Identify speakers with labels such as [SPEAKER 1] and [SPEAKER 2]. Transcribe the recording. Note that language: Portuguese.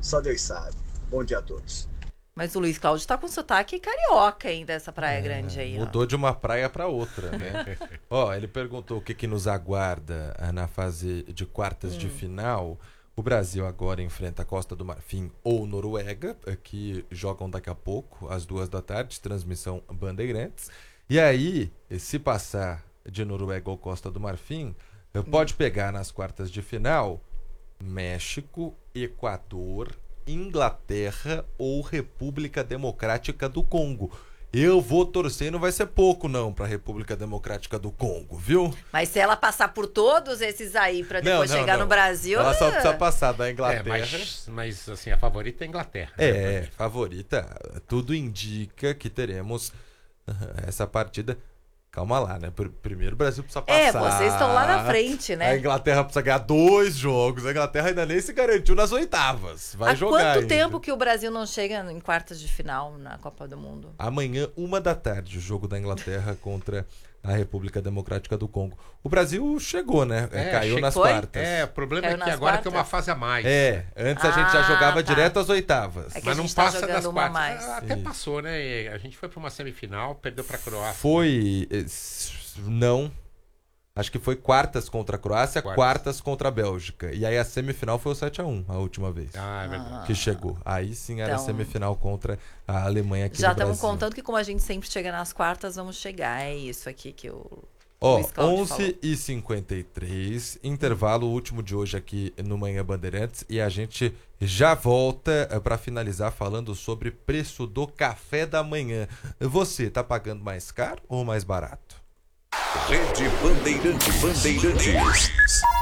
[SPEAKER 1] Só Deus sabe. Bom dia a todos.
[SPEAKER 2] Mas o Luiz Cláudio tá com sotaque carioca ainda, essa Praia Grande aí.
[SPEAKER 3] Mudou de uma praia para outra, né? Ele perguntou o que nos aguarda na fase de quartas de final. O Brasil agora enfrenta a Costa do Marfim ou Noruega, que jogam daqui a pouco, às 14h, transmissão Bandeirantes. E aí, se passar de Noruega ou Costa do Marfim, pode pegar nas quartas de final México, Equador, Inglaterra ou República Democrática do Congo. Eu vou torcer, não vai ser pouco não pra República Democrática do Congo, viu?
[SPEAKER 2] Mas se ela passar por todos esses aí pra depois chegar no Brasil...
[SPEAKER 3] Ela só precisa passar da Inglaterra.
[SPEAKER 4] Mas assim, a favorita é a Inglaterra.
[SPEAKER 3] Favorita. Tudo indica que teremos essa partida... Calma lá, né? Primeiro o Brasil precisa passar.
[SPEAKER 2] Vocês estão lá na frente, né?
[SPEAKER 3] A Inglaterra precisa ganhar 2 jogos. A Inglaterra ainda nem se garantiu nas oitavas. Vai jogar
[SPEAKER 2] Há quanto
[SPEAKER 3] ainda.
[SPEAKER 2] tempo que o Brasil não chega em quartas de final na Copa do Mundo?
[SPEAKER 3] Amanhã, 13h, o jogo da Inglaterra contra a República Democrática do Congo. O Brasil chegou, né? Caiu nas quartas.
[SPEAKER 4] O problema é que agora tem uma fase a mais.
[SPEAKER 3] Antes a gente já jogava direto às oitavas.
[SPEAKER 4] Mas não passa das quartas. Até passou, né? A gente foi para uma semifinal, perdeu para a Croácia.
[SPEAKER 3] Não. Acho que foi quartas contra a Croácia, quartas contra a Bélgica. E aí a semifinal foi o 7-1, a última vez.
[SPEAKER 4] É verdade.
[SPEAKER 3] Que chegou. Aí sim era a semifinal contra a Alemanha aqui no Brasil.
[SPEAKER 2] Já estamos contando que como a gente sempre chega nas quartas, vamos chegar. É isso aqui que o
[SPEAKER 3] 11h53, intervalo último de hoje aqui no Manhã Bandeirantes. E a gente já volta para finalizar falando sobre preço do café da manhã. Você tá pagando mais caro ou mais barato?
[SPEAKER 5] Rede Bandeirantes.